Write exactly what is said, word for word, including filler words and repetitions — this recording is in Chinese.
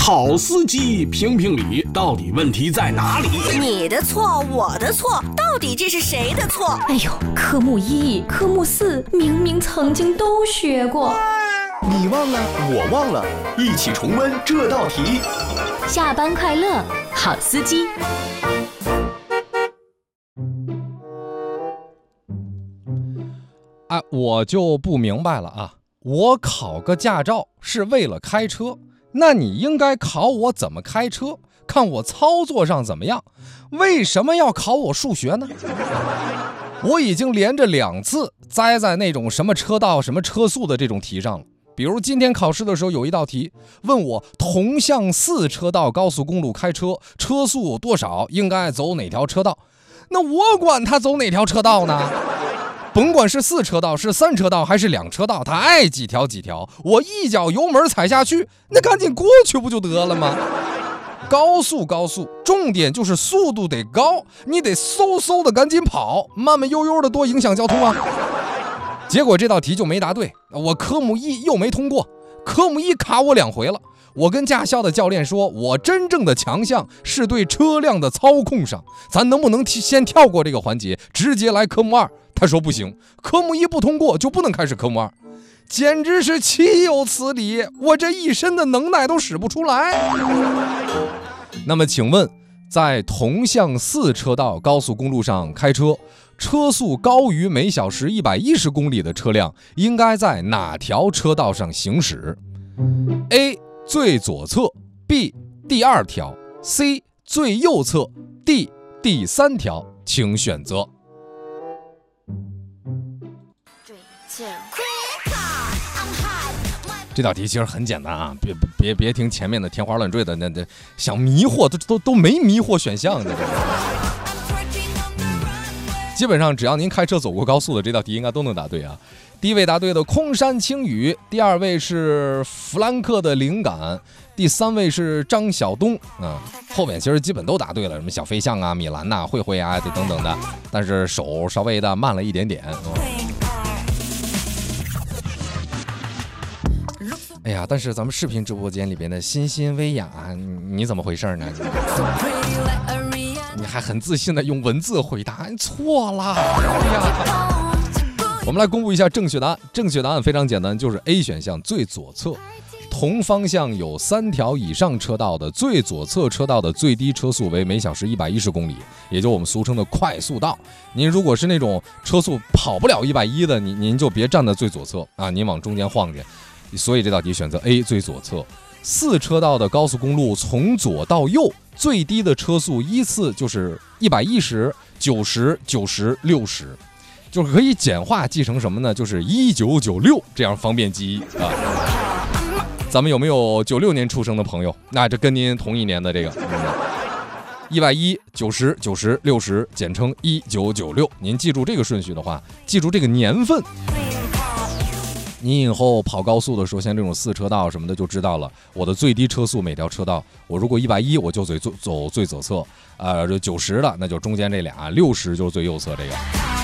好司机评评理，到底问题在哪里？ 你的错，我的错，到底这是谁的错？ 哎呦，科目一、科目四明明曾经都学过。 你忘了，我忘了，一起重温这道题。 下班快乐，好司机。 哎，我就不明白了啊！我考个驾照是为了开车，那你应该考我怎么开车，看我操作上怎么样。为什么要考我数学呢？我已经连着两次栽在那种什么车道、什么车速的这种题上了。比如今天考试的时候有一道题问我同向四车道高速公路开车，车速多少，应该走哪条车道？那我管他走哪条车道呢？甭管是四车道是三车道还是两车道，他爱几条几条，我一脚油门踩下去，那赶紧过去不就得了吗？高速高速，重点就是速度得高，你得嗖嗖的赶紧跑，慢慢悠悠的多影响交通啊。结果这道题就没答对，我科目一又没通过，科目一卡我两回了。我跟驾校的教练说，我真正的强项是对车辆的操控上，咱能不能先跳过这个环节，直接来科目二？他说不行，科目一不通过就不能开始科目二，简直是岂有此理，我这一身的能耐都使不出来。那么请问，在同向四车道高速公路上开车，车速高于每小时一百一十公里的车辆应该在哪条车道上行驶？ A 最左侧， B 第二条， C 最右侧， D 第三条，请选择。这道题其实很简单啊，别别别听前面的天花乱坠的，那那想迷惑都都都没迷惑选项的。嗯，基本上只要您开车走过高速的，这道题应该都能答对啊。第一位答对的空山青雨，第二位是弗兰克的灵感，第三位是张晓东啊。后面其实基本都答对了，什么小飞象啊、米兰呐、啊、慧慧啊等等的，但是手稍微的慢了一点点。嗯哎呀，但是咱们视频直播间里边的欣欣薇娅，你怎么回事呢？你还很自信的用文字回答，你错了。哎呀，我们来公布一下正确答案。正确答案非常简单，就是 A 选项最左侧。同方向有三条以上车道的最左侧车道的最低车速为每小时一百一十公里，也就我们俗称的快速道。您如果是那种车速跑不了一百一的，您您就别站在最左侧啊，您往中间晃去。所以这道题选择 A 最左侧。四车道的高速公路从左到右最低的车速依次就是一百一十、九十、九十、六十，就是可以简化记成什么呢？就是一九九六，这样方便记忆啊。咱们有没有九六年出生的朋友？那这跟您同一年的这个，一百一、九十、九十、六十，简称一九九六。您记住这个顺序的话，记住这个年份。你以后跑高速的时候，像这种四车道什么的就知道了。我的最低车速每条车道，我如果一百一，我就走走走最左侧，呃，九十的那就中间这俩，六十就是最右侧这个。